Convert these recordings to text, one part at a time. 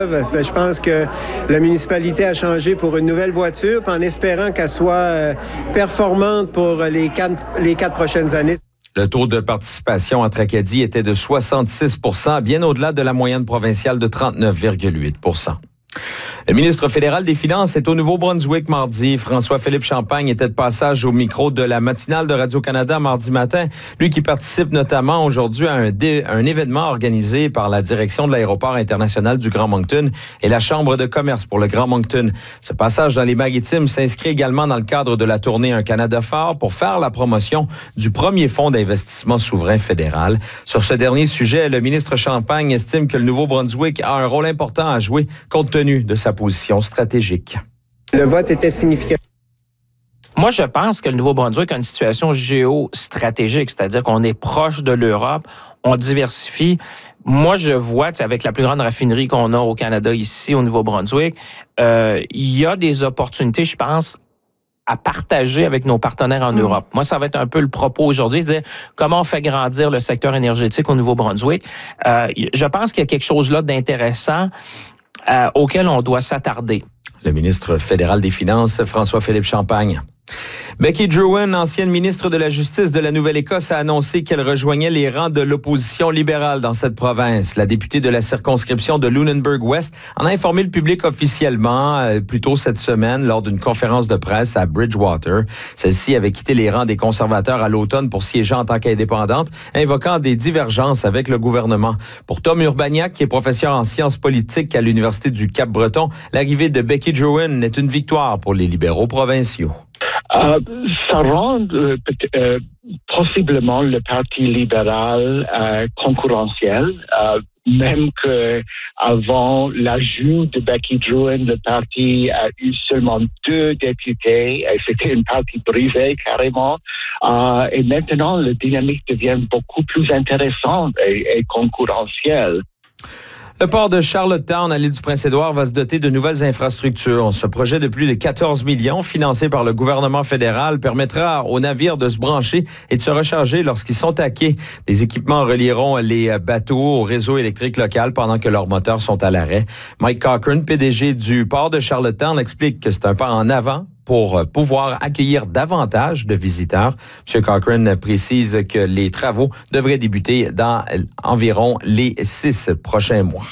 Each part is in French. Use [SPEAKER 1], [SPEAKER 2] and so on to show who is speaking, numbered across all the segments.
[SPEAKER 1] Je pense que la municipalité a changé pour une nouvelle voiture, en espérant qu'elle soit performante pour les quatre prochaines années.
[SPEAKER 2] Le taux de participation entre Acadie était de 66 %, bien au-delà de la moyenne provinciale de 39,8 %. Le ministre fédéral des Finances est au Nouveau-Brunswick mardi. François-Philippe Champagne était de passage au micro de la matinale de Radio-Canada mardi matin. Lui qui participe notamment aujourd'hui à un événement organisé par la direction de l'aéroport international du Grand Moncton et la Chambre de commerce pour le Grand Moncton. Ce passage dans les Maritimes s'inscrit également dans le cadre de la tournée Un Canada fort pour faire la promotion du premier fonds d'investissement souverain fédéral. Sur ce dernier sujet, le ministre Champagne estime que le Nouveau-Brunswick a un rôle important à jouer compte tenu de sa position stratégique.
[SPEAKER 1] Le vote était significatif.
[SPEAKER 3] Moi, je pense que le Nouveau-Brunswick a une situation géostratégique, c'est-à-dire qu'on est proche de l'Europe, on diversifie. Moi, je vois, avec la plus grande raffinerie qu'on a au Canada ici, au Nouveau-Brunswick, il y a des opportunités, je pense, à partager avec nos partenaires en Europe. Moi, ça va être un peu le propos aujourd'hui, c'est comment on fait grandir le secteur énergétique au Nouveau-Brunswick. Je pense qu'il y a quelque chose là d'intéressant auquel on doit s'attarder.
[SPEAKER 2] Le ministre fédéral des Finances, François-Philippe Champagne. Becky Drouin, ancienne ministre de la Justice de la Nouvelle-Écosse, a annoncé qu'elle rejoignait les rangs de l'opposition libérale dans cette province. La députée de la circonscription de Lunenburg-Ouest en a informé le public officiellement plus tôt cette semaine lors d'une conférence de presse à Bridgewater. Celle-ci avait quitté les rangs des conservateurs à l'automne pour siéger en tant qu'indépendante, invoquant des divergences avec le gouvernement. Pour Tom Urbaniak, qui est professeur en sciences politiques à l'Université du Cap-Breton, l'arrivée de Becky Drouin est une victoire pour les libéraux provinciaux.
[SPEAKER 4] Ça rend possiblement le Parti libéral concurrentiel, même que avant l'ajout de Becky Drouin, le parti a eu seulement 2 députés. C'était un parti brisé carrément. Et maintenant, la dynamique devient beaucoup plus intéressante et concurrentielle.
[SPEAKER 2] Le port de Charlottetown à l'île du Prince-Édouard va se doter de nouvelles infrastructures. Ce projet de plus de 14 millions, financé par le gouvernement fédéral, permettra aux navires de se brancher et de se recharger lorsqu'ils sont à quai. Des équipements relieront les bateaux au réseau électrique local pendant que leurs moteurs sont à l'arrêt. Mike Cochran, PDG du port de Charlottetown, explique que c'est un pas en avant pour pouvoir accueillir davantage de visiteurs. M. Cochran précise que les travaux devraient débuter dans environ les 6 prochains mois.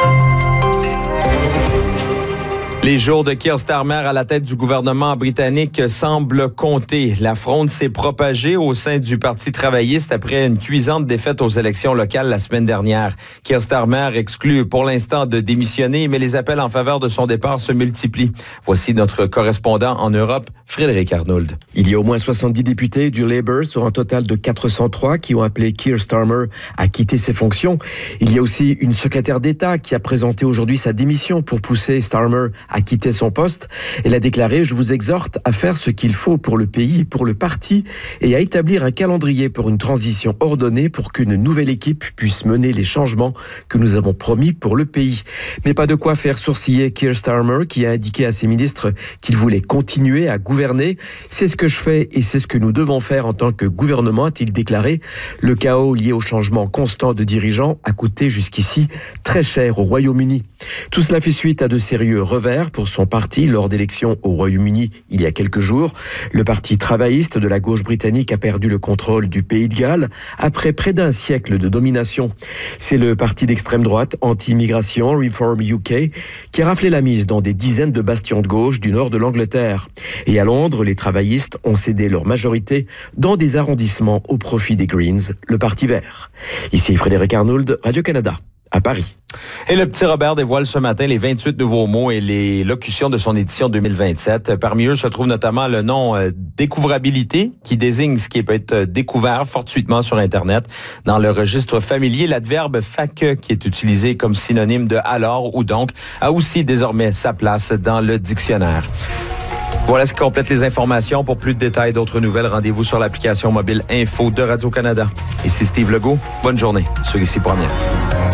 [SPEAKER 2] Les jours de Keir Starmer à la tête du gouvernement britannique semblent compter. La fronde s'est propagée au sein du Parti travailliste après une cuisante défaite aux élections locales la semaine dernière. Keir Starmer exclut pour l'instant de démissionner, mais les appels en faveur de son départ se multiplient. Voici notre correspondant en Europe, Frédéric Arnould.
[SPEAKER 5] Il y a au moins 70 députés du Labour sur un total de 403 qui ont appelé Keir Starmer à quitter ses fonctions. Il y a aussi une secrétaire d'État qui a présenté aujourd'hui sa démission pour pousser Starmer à quitter son poste. Elle a déclaré « Je vous exhorte à faire ce qu'il faut pour le pays, pour le parti et à établir un calendrier pour une transition ordonnée pour qu'une nouvelle équipe puisse mener les changements que nous avons promis pour le pays. » Mais pas de quoi faire sourciller Keir Starmer qui a indiqué à ses ministres qu'il voulait continuer à gouverner. « C'est ce que je fais et c'est ce que nous devons faire en tant que gouvernement », a-t-il déclaré. Le chaos lié au changement constant de dirigeants a coûté jusqu'ici très cher au Royaume-Uni. Tout cela fait suite à de sérieux revers pour son parti lors d'élections au Royaume-Uni il y a quelques jours. Le parti travailliste de la gauche britannique a perdu le contrôle du Pays de Galles après près d'un siècle de domination. C'est le parti d'extrême droite anti-immigration Reform UK qui a raflé la mise dans des dizaines de bastions de gauche du nord de l'Angleterre. Et à Londres, les travaillistes ont cédé leur majorité dans des arrondissements au profit des Greens, le parti vert. Ici Frédéric Arnould, Radio-Canada, à Paris.
[SPEAKER 2] Et le Petit Robert dévoile ce matin les 28 nouveaux mots et les locutions de son édition 2027. Parmi eux se trouve notamment le nom découvrabilité, qui désigne ce qui peut être découvert fortuitement sur Internet. Dans le registre familier, l'adverbe faque, qui est utilisé comme synonyme de alors ou donc, a aussi désormais sa place dans le dictionnaire. Voilà ce qui complète les informations. Pour plus de détails et d'autres nouvelles, rendez-vous sur l'application mobile Info de Radio-Canada. Ici Steve Legault. Bonne journée sur Ici Première.